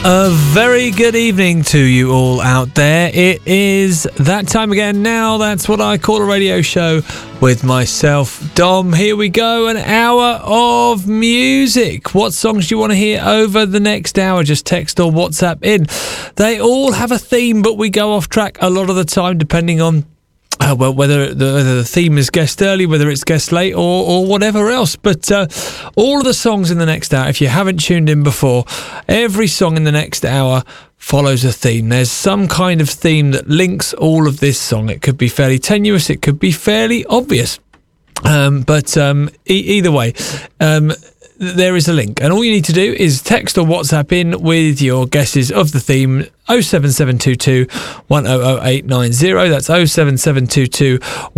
A very good evening to you all out there. It is that time again now. That's what I call a radio show with myself, Dom. Here we go, an hour of music. What songs do you want to hear over the next hour? Just text or WhatsApp in. They all have a theme, but we go off track a lot of the time depending on whether the theme is guessed early, whether it's guessed late, or whatever else. But all of the songs in the next hour, if you haven't tuned in before, every song in the next hour follows a theme. There's some kind of theme that links all of this song. It could be fairly tenuous, it could be fairly obvious. But either way, there is a link. And all you need to do is text or WhatsApp in with your guesses of the theme. 07722 100890. That's 07722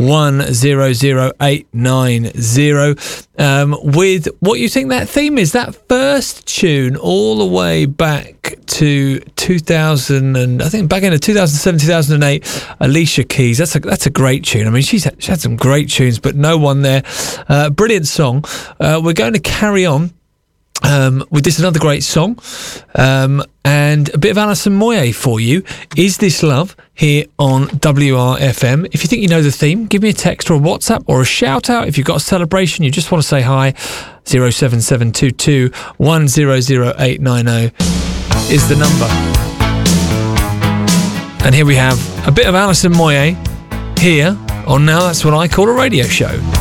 100890. With what you think that theme is. That first tune all the way back to 2000 and I think back into 2007, 2008. Alicia Keys. That's a great tune. I mean, she had some great tunes, but no one there. Brilliant song. We're going to carry on with this another great song, and a bit of Alison Moyet for you. Is This Love? Here on WRFM. If you think you know the theme, give me a text or a WhatsApp or a shout out. If you've got a celebration, you just want to say hi, 07722 100890 is the number. And here we have a bit of Alison Moyet here on Now That's What I Call a Radio Show.